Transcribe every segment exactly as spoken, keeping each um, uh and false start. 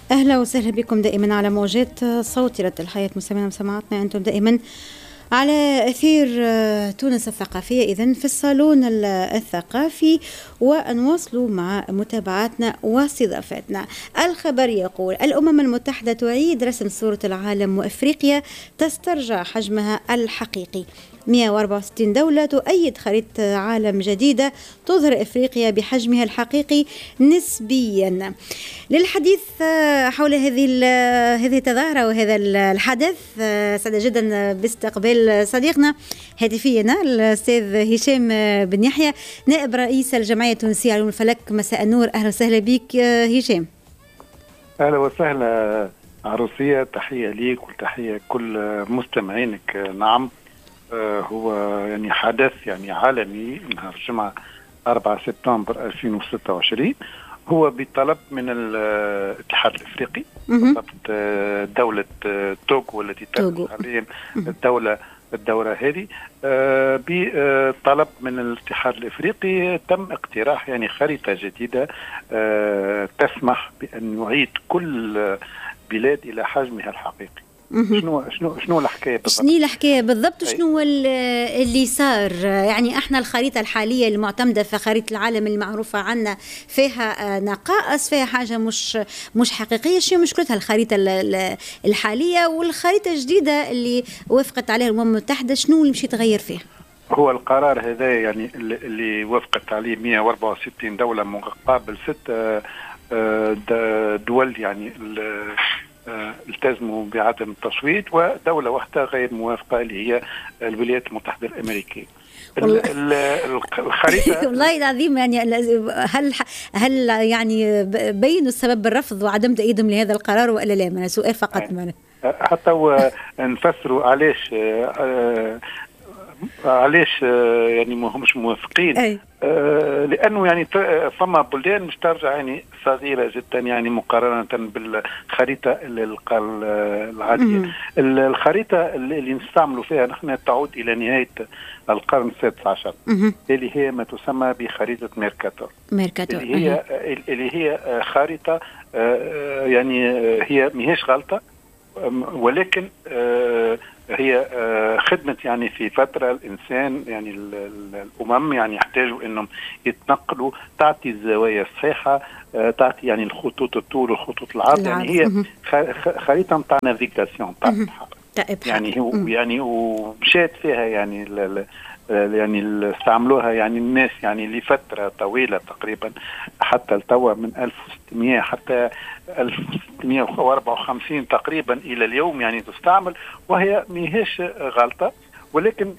أهلا وسهلا بكم دائما على موجات صوت رد الحياة. مستمعينا وسماعاتنا أنتم دائما على أثير تونس الثقافية، إذن في الصالون الثقافي، ونواصل مع متابعاتنا واستضافتنا. الخبر يقول: الأمم المتحدة تعيد رسم صورة العالم، وأفريقيا تسترجع حجمها الحقيقي. مئة وأربعة وستين دولة تؤيد خريطة عالم جديدة تظهر أفريقيا بحجمها الحقيقي نسبيا. للحديث حول هذه هذه التظاهرة وهذا الحدث، سعد جدا باستقبال صديقنا هاتفيا الأستاذ هشام بن يحيى، نائب رئيس الجمعية التونسية لعلوم الفلك. مساء النور، أهلا وسهلا بك هشام. أهلا وسهلا عروسية، تحية ليك وتحية كل مستمعينك. نعم، هو يعني حدث يعني عالمي نهار الجمعة أربعة سبتمبر ألفين وستة وعشرين، هو بطلب من الاتحاد الافريقي، بالضبط دولة توغو التي تأخذ حاليا الدولة الدورة هذه، بطلب من الاتحاد الافريقي تم اقتراح يعني خريطة جديدة تسمح بأن يعيد كل بلاد إلى حجمها الحقيقي. شنو شنو شنو الحكايه بالضبط؟ شنو الحكايه بالضبط؟ شنو اللي صار؟ يعني احنا الخريطه الحاليه المعتمده في خريطه العالم المعروفه عنا فيها نقائص، فيها حاجه مش مش حقيقيه. شنو مشكلتها الخريطه الحاليه والخريطه الجديده اللي وافقت عليها الامم المتحده؟ شنو اللي مش يتغير فيها؟ هو القرار هذا يعني اللي وافقت عليه مئة وأربعة وستين دوله مقابل ست دول، يعني التزموا بعدم التصويت، ودولة واحدة غير موافقة اللي هي الولايات المتحدة الأمريكية. الخريطة والله العظيم يعني هل هل يعني بينوا السبب بالرفض وعدم تأييدهم لهذا القرار ولا لا؟ من سؤال فقط. من حتى نفسروا علاش علاش يعني ما همش موافقين. أي. آه لانه يعني فما بلدان مش ترجع يعني صغيره جدا يعني مقارنه بالخريطه العاديه. الخريطه اللي نستعملوا فيها نحن تعود الى نهايه القرن السادس عشر، اللي هي ما تسمى بخريطه ميركاتور. ميركاتور اللي هي اللي هي خريطه آه يعني هي ماهيش غلطه، ولكن آه هي خدمت يعني في فترة الإنسان، يعني الأمم يعني يحتاجوا إنهم يتنقلوا، تعطي الزوايا الصحيحة، تعطي يعني الخطوط الطول والخطوط العرض. يعني هي خريطة متاع نافيغاسيون تاع البحر، يعني هو يعني ومشات فيها يعني يعني استعملوها يعني الناس يعني لفترة طويلة تقريبا حتى التوا، من ألف وستمئة حتى ألف وستمئة وأربعة وخمسين تقريبا إلى اليوم يعني تستعمل، وهي ماهيش غلطة. ولكن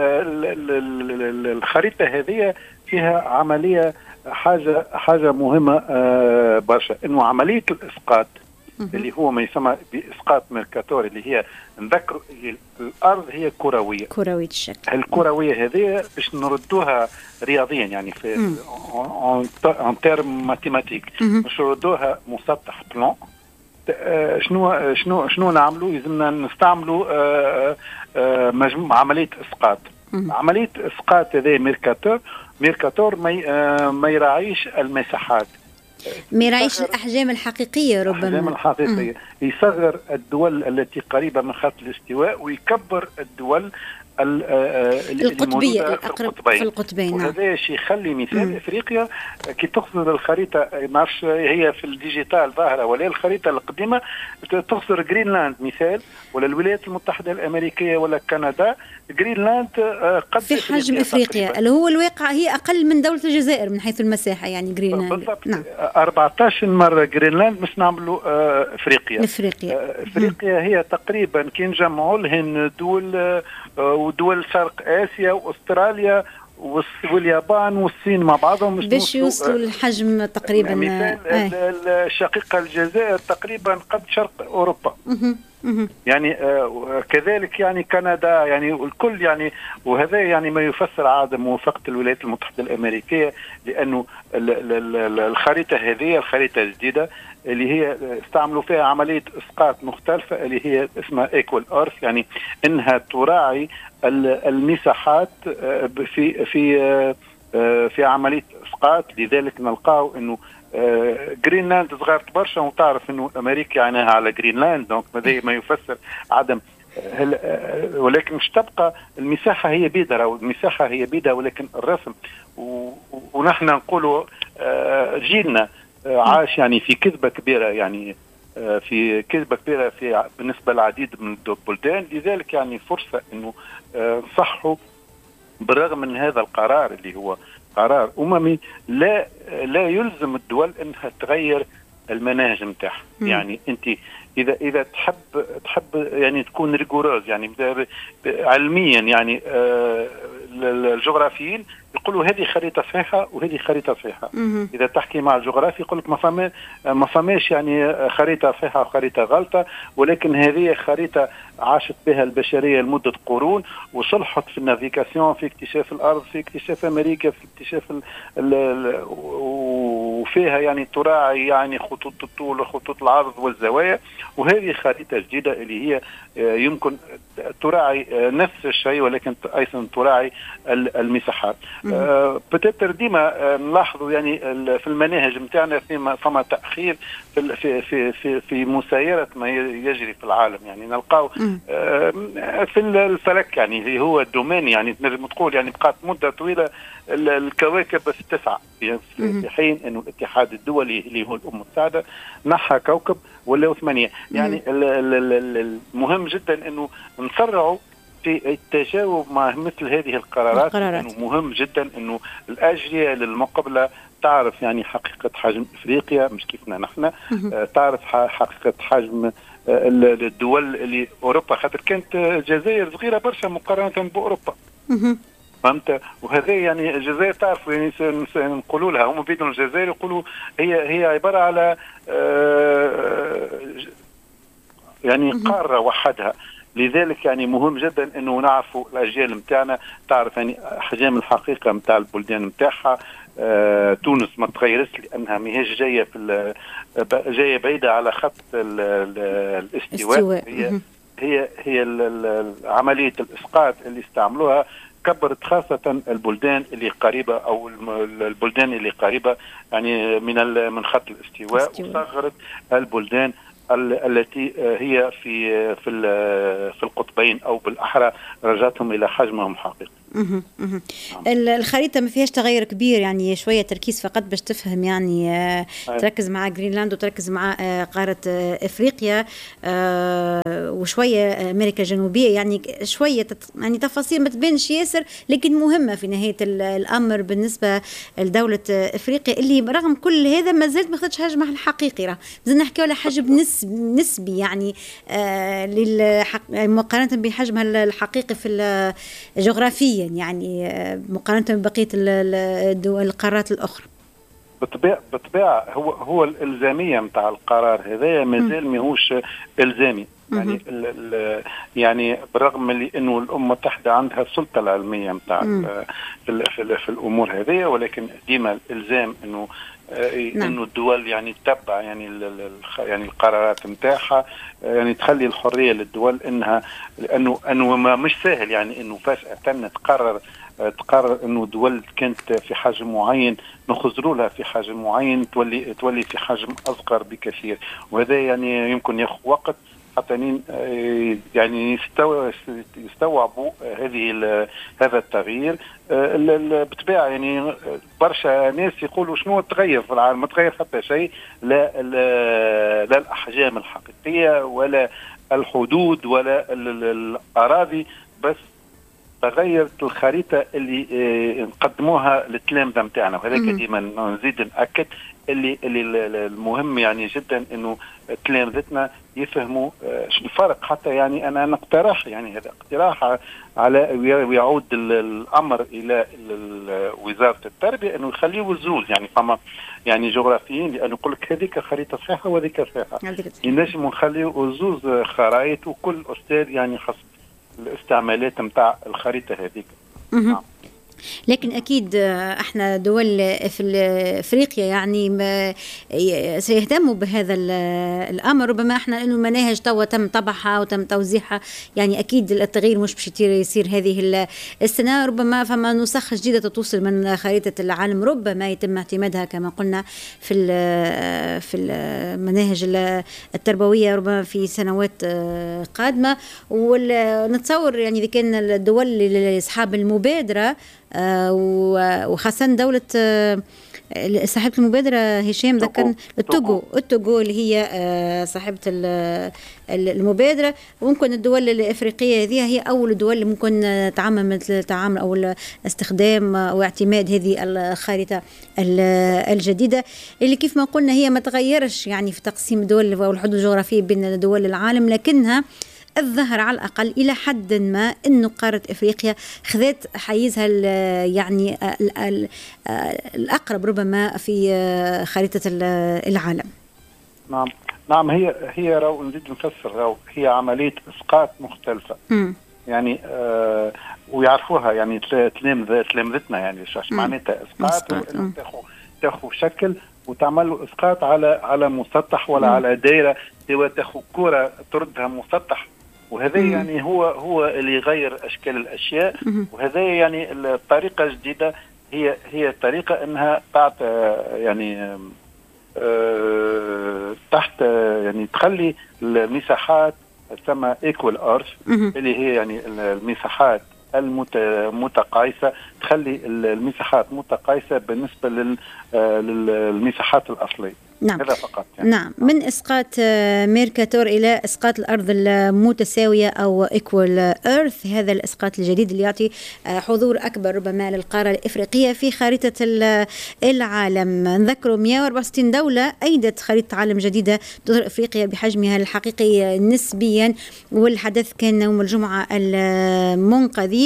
الخريطة هذه فيها عملية حاجة حاجة مهمة برشا، إنه عملية الإسقاط اللي هو ما يسمى بإسقاط ميركاتور، اللي هي نذكر الأرض هي كروية كروية الشكل. الكروية هذه باش نردوها رياضيا يعني في ان تيرم ماتيماتيك، باش نردوها مسطح بلان. شنو شنو شنو نعملوا؟ لازمنا نستعملوا مجموعة عملية إسقاط. عملية إسقاط هذه ميركاتور ميركاتور ما ما يراعيش المساحات، ما يراعيش الأحجام الحقيقية، ربما الأحجام الحقيقية. يصغر الدول التي قريبة من خط الاستواء ويكبر الدول القطبية الأقرب في القطبين. وهذا شيء يخلي مثال مم. إفريقيا كي تخسر الخريطة، نعرفش هي في الديجيتال ظاهرة ولا الخريطة القديمة، تخسر جرينلاند مثال، ولا الولايات المتحدة الأمريكية ولا كندا. جرينلاند قد في حجم إفريقيا اللي هو الواقع هي أقل من دولة الجزائر من حيث المساحة، يعني جرينلاند بالضبط. نعم. أربعة عشر مرة جرينلاند مش نعملوا إفريقيا. إفريقيا إفريقيا هي تقريبا كي نجمعوا لهن دول ودول شرق آسيا وأستراليا واليابان والصين مع بعضهم باش يوصلوا الحجم تقريبا. مثال الشقيقة الجزائر تقريبا قد شرق أوروبا. يعني آه كذلك يعني كندا يعني الكل يعني، وهذا يعني ما يفسر عدم موافقة الولايات المتحدة الأمريكية، لأنه الخريطة هذه الخريطة الجديدة اللي هي استعملوا فيها عملية إسقاط مختلفة اللي هي اسمها ايكوال أرث، يعني إنها تراعي المساحات في في في عملية إسقاط. لذلك نلقاو إنه جرينلاند صغار برشا، وتعرف انه امريكا عينها على جرينلاند، دونك ما يفسر عدم هل ولكن مش تبقى المساحه هي بيدها، او المساحه هي بيدها، ولكن الرسم ونحن نقولوا جيلنا عاش يعني في كذبه كبيره، يعني في كذبه كبيره في بالنسبه للعديد من البلدان، لذلك يعني فرصه انه نصحوا بالرغم من هذا القرار اللي هو قرار اممي لا لا يلزم الدول انها تغير المناهج نتاعها. يعني انت اذا اذا تحب تحب يعني تكون ريغوروز، يعني علميا، يعني آه الجغرافيين يقولوا هذه خريطه صحيحه وهذه خريطه صحيحه. اذا تحكي مع الجغرافي يقول لك ما فما ما فماش يعني خريطه صحيحه وخريطه غلطه، ولكن هذه خريطه عاشت بها البشريه لمده قرون، وصلحت في النافيغاسيون، في اكتشاف الارض، في اكتشاف امريكا، في اكتشاف ال ال وفيها يعني تراعي يعني خطوط الطول وخطوط العرض والزوايا. وهذه خريطه جديده اللي هي يمكن تراعي نفس الشيء، ولكن ايضا تراعي المساحات. بتتر ديما نلاحظوا يعني في المناهج نتاعنا فيما فما تاخير في في في في, في مسايره ما يجري في العالم. يعني نلقاو في الفلك يعني اللي هو الدومين، يعني تنجم تقول يعني بقات مده طويله الكواكب في تسعه، في حين انه الاتحاد الدولي اللي هو الامم المتحده نحى كوكب ولا ثمانيه. يعني المهم جدا انه نسرعوا في التجاوب مع مثل هذه القرارات، لأنه مهم جدا انه الاجيال المقبله تعرف يعني حقيقه حجم افريقيا، مش كيفنا نحن، تعرف حقيقه حجم الدول اللي اوروبا، خاطر كانت الجزائر صغيره برشا مقارنه باوروبا. فهمت؟ وهذا يعني الجزائر تعرف يعني نقولوا لها، هم بيدوا الجزائر يقولوا هي هي عباره على يعني قاره وحدها. لذلك يعني مهم جدا انه نعرفوا الاجيال نتاعنا تعرف يعني احجام الحقيقه نتاع البلدان نتاعها. آه تونس ما تغيرش لانها ماهيش جايه في جايه بعيده على خط ال ال الاستواء. هي هي هي عمليه الاسقاط اللي استعملوها كبرت خاصه البلدان اللي قريبه، او البلدان اللي قريبه يعني من من خط الاستواء، وصغرت البلدان التي هي في في في القطبين، او بالاحرى رجعتهم الى حجمهم الحقيقي. الخريطه ما فيهاش تغير كبير، يعني شويه تركيز فقط باش تفهم، يعني تركز مع جرينلاند وتركز مع قاره افريقيا وشويه امريكا الجنوبيه، يعني شويه يعني تفاصيل ما تبانش ياسر، لكن مهمه في نهايه الامر بالنسبه لدوله افريقيا اللي رغم كل هذا ما زالت ما خدتش حجمها الحقيقي. راه مازلنا نحكيو على حجم نسبي نسبي يعني مقارنه بحجمها الحقيقي في جغرافيا، يعني مقارنة ببقية الدول القارات الأخرى. بالطبيعة بالطبيعة هو هو الإلزامية متاع القرار هذا مازال ماهوش إلزامي. يعني ال ال يعني بالرغم من انه الامم المتحده عندها السلطه العلميه متاع في, في, في الامور هذه، ولكن ديما الالزام انه نعم. انه الدول يعني تتبع يعني يعني القرارات نتاعها، يعني تخلي الحريه للدول انها، لانه انه ما مش سهل يعني انه فجاه تقرر تقرر انه دول كانت في حجم معين نخزروا لها في حجم معين تولي تولي في حجم اصغر بكثير، وهذا يعني يمكن ياخذ وقت حتى يعني يستوعبوا هذه هذا التغيير. بالطبيعه يعني برشا ناس يقولوا شنو تغير في العالم؟ ما تغير حتى شيء، لا لا الاحجام الحقيقيه ولا الحدود ولا الاراضي، بس تغيرت الخريطه اللي نقدموها للتلامذه نتاعنا. وهذاك ديما نزيد ناكد اللي اللي المهم يعني جدا انه تلامذتنا يفهموا شو الفرق. حتى يعني انا نقترح يعني هذا اقتراح على ويعود الامر الى وزاره التربيه انه يخليوا الزوز، يعني فما يعني جغرافيين لانه يقول لك هذيك خريطه صحيحه وهذيك صحيحه، ينجموا نخليوا الزوز خرائط وكل استاذ يعني خاص الاستعمالات نتاع الخريطه هذيك. لكن أكيد احنا دول في افريقيا يعني ما سيهتموا بهذا الامر. ربما احنا انه المناهج توا تم طبعها وتم توزيعها، يعني اكيد التغيير مش باش يصير هذه السنه. ربما فما نسخ جديده توصل من خريطه العالم ربما يتم اعتمادها كما قلنا في في المناهج التربويه ربما في سنوات قادمه. ونتصور يعني اذا كان الدول اللي اصحاب المبادره وخاصة دولة صاحبة المبادرة هشام ذكرنا التوغو التوغو اللي هي صاحبة المبادرة. وممكن الدول الإفريقية هذه هي أول الدول اللي ممكن تعمم مثل تعامل أو استخدام واعتماد هذه الخارطة الجديدة اللي كيف ما قلنا هي ما تغيرش يعني في تقسيم الدول أو الحدود الجغرافية بين دول العالم، لكنها الظهر على الأقل إلى حد ما أنه قارة إفريقيا خذت حيزها يعني الأقرب ربما في خريطة العالم. نعم نعم هي هي راو نزيد نفسر راو هي عملية إسقاط مختلفة. م. يعني آه ويعرفوها يعني تلامذ تلامذتنا يعني شو معناتها إسقاط، تاخذ تاخذ شكل وتعمل له إسقاط على على مسطح ولا م. على دائرة، توا تاخذ كرة تردها مسطح، وهذا مم. يعني هو هو اللي يغير اشكال الاشياء. مم. وهذا يعني الطريقه الجديده هي هي طريقه انها تعطي يعني أه تحت يعني تخلي المساحات ثم ايكوال ارث اللي هي يعني المساحات المتقايسه، تخلي المساحات متقايسه بالنسبه للمساحات الاصليه. نعم. هذا فقط يعني. نعم، من إسقاط ميركاتور إلى إسقاط الأرض المتساوية أو إيكوال إيرث، هذا الإسقاط الجديد اللي يعطي حضور أكبر ربما للقارة الإفريقية في خريطة العالم. نذكروا مئة وأربعة وستين دولة أيدت خريطة عالم جديدة تظهر إفريقيا بحجمها الحقيقي نسبيا، والحدث كان يوم الجمعة المنقذي.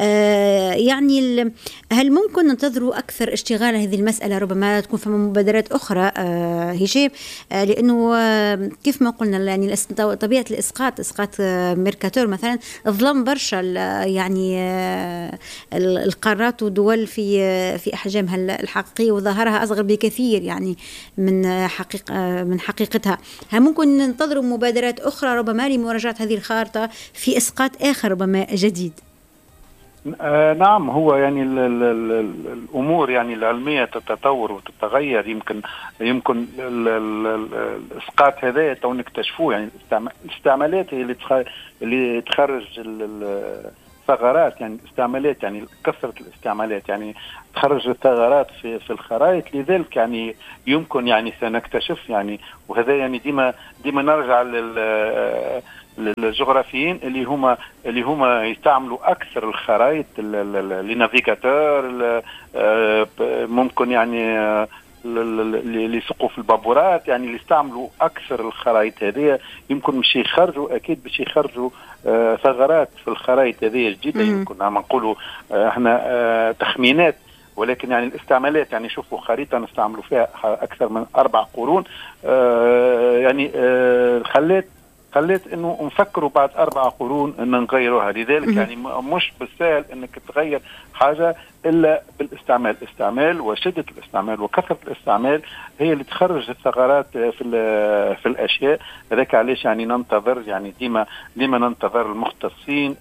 يعني هل ممكن ننتظروا أكثر اشتغال هذه المسألة؟ ربما تكون في مبادرات أخرى هشام، لأنه كيف ما قلنا يعني طبيعة الإسقاط إسقاط ميركاتور مثلا ظلم برشا يعني القارات ودول في في أحجامها الحقيقية وظاهرها أصغر بكثير يعني من حقيقة من حقيقتها. هل ممكن ننتظر مبادرات أخرى ربما لمراجعة هذه الخارطة في إسقاط آخر ربما جديد؟ آه نعم، هو يعني ال ال ال الامور يعني العلميه تتطور وتتغير. يمكن يمكن ال ال ال الاسقاط هذا تو نكتشفوه، يعني الاستعمالات هي اللي تخ... اللي تخرج الثغرات، يعني الاستعمالات يعني كثره الاستعمالات يعني تخرج الثغرات في في الخرائط. لذلك يعني يمكن يعني سنكتشف يعني، وهذا يعني ديما ديما نرجع لل للجغرافيين اللي هما اللي هما يستعملوا اكثر الخرائط لنافيغاتور، ممكن يعني اللي يسقوا في البابورات، يعني اللي يستعملوا اكثر الخرائط هذه يمكن مش يخرجوا اكيد باش يخرجوا ثغرات في الخرائط هذه جديده. يمكن عم نقولوا احنا تخمينات، ولكن يعني الاستعمالات يعني شوفوا خريطه نستعملوا فيها اكثر من اربع قرون، يعني خلت خليت انه نفكروا بعد اربع قرون ان نغيروها. لذلك يعني مش بالسهل انك تغير حاجه الا بالاستعمال، الاستعمال وشده الاستعمال وكثره الاستعمال هي اللي تخرج الثغرات في في الاشياء. هذاك علاش يعني ننتظر يعني ديما ديما ننتظر المختصين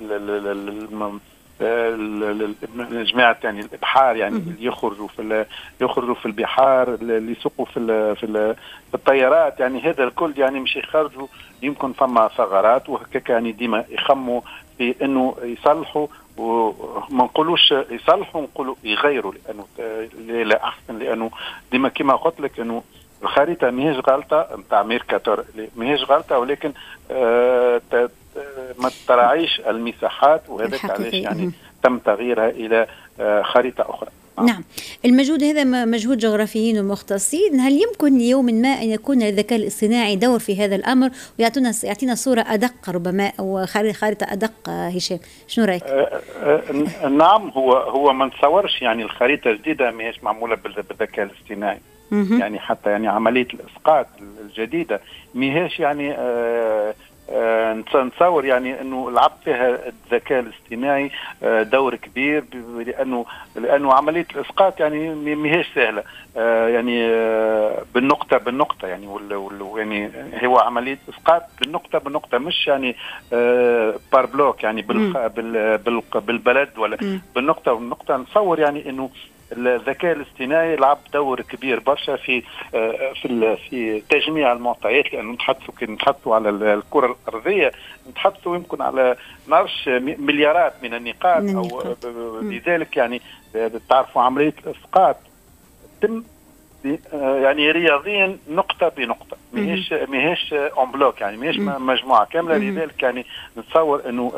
جماعة يعني الابحار يعني اللي يخرجوا في يخرجوا في البحار، اللي يسوقوا في في الطيارات، يعني هذا الكل يعني مش يخرجوا. يمكن فما ثغرات وهكاك يعني ديما يخموا في انه يصلحوا، وما نقولوش يصلحوا نقولوا يغيروا، لانه لا احسن، لانه ديما كما قلت لك انه الخريطه ماهيش غلطه نتاع ميركاتور، ماهيش غلطه، ولكن آه ما تراعيش المساحات، وهذا علاش يعني تم تغييرها الى آه خريطه اخرى. نعم، المجهود هذا مجهود جغرافيين ومختصين. هل يمكن يوم ما أن يكون الذكاء الاصطناعي دور في هذا الأمر ويعطينا يعطينا صورة أدق ربما أو خريطة أدق؟ هشام شنو رأيك؟ آه آه نعم، هو هو ما نتصورش يعني الخريطة الجديدة ماهيش معمولة بالذكاء الاصطناعي. يعني حتى يعني عملية الإسقاط الجديدة ماهيش يعني آه نتصور يعني انه لعب فيها الذكاء الاصطناعي دور كبير، لانه لانه عمليه الاسقاط يعني ماهيش سهله، يعني بالنقطه بالنقطه يعني يعني هو عمليه اسقاط بالنقطه بالنقطه، مش يعني بار بلوك يعني بالبلد ولا بالنقطه بالنقطه. نتصور يعني انه الذكاء الاصطناعي لعب دور كبير برشا في في في تجميع المعطيات، لانه نتحدثوا كي نتحدثوا على الكره الارضيه نتحدثوا يمكن على نعرفش مليارات من النقاط، او لذلك يعني تعرفوا عمليه الاسقاط تم يعني رياضيا نقطه بنقطه، ماهيش ماهيش اون بلوك يعني ماهيش مجموعه كامله. لذلك يعني نتصور انه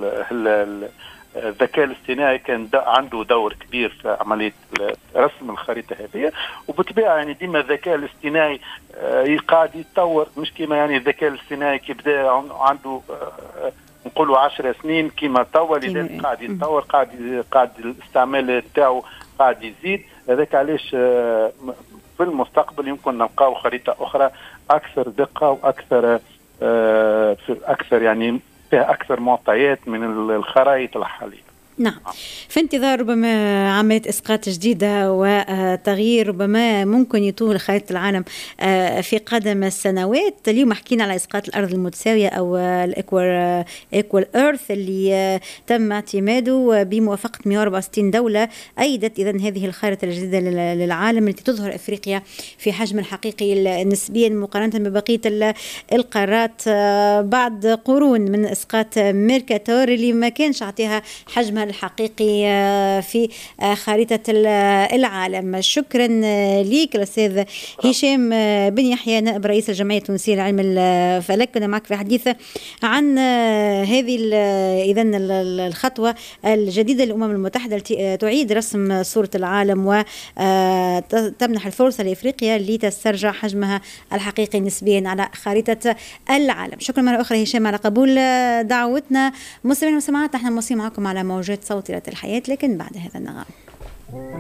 الذكاء الاصطناعي كان عنده دور كبير في عمليه رسم الخريطه هذه، وبالطبيعه يعني ديما الذكاء الاصطناعي قاعد يتطور، مش كيما يعني الذكاء الاصطناعي كي بدا عنده نقولوا عشر سنين كيما توا، لذلك قاعد يتطور، قاعد قاعد الاستعمال تاعو قاعد يزيد. هذاك علاش في المستقبل يمكن نلقاو خريطه اخرى اكثر دقه واكثر اكثر يعني فيها أكثر معطيات من الخرائط الحالية. نعم، في انتظار ربما عملية إسقاط جديدة وتغيير ربما ممكن يطول خريطة العالم في قادم السنوات. اليوم حكينا على إسقاط الأرض المتساوية أو الإيكوال إيكوال إيرث اللي تم اعتماده بموافقة مئة وأربعة وستين دولة. أيدت إذن هذه الخارطة الجديدة للعالم التي تظهر أفريقيا في حجم الحقيقي نسبيا مقارنة ببقية القارات بعد قرون من إسقاط ميركاتور اللي ما كانش عطيها حجمها الحقيقي في خريطة العالم. شكرا لك الأستاذ هشام بن يحيى نائب رئيس الجمعية التونسية لعلم الفلك. كنا معك في حديث عن هذه إذن الخطوة الجديدة للأمم المتحدة التي تعيد رسم صورة العالم وتمنح الفرصة لإفريقيا لتسترجع حجمها الحقيقي نسبيا على خريطة العالم. شكرا مرة أخرى هشام على قبول دعوتنا. مستمعين ومستمعات، نحن موصين معكم على موجات صوت الحياة، لكن بعد هذا النغام.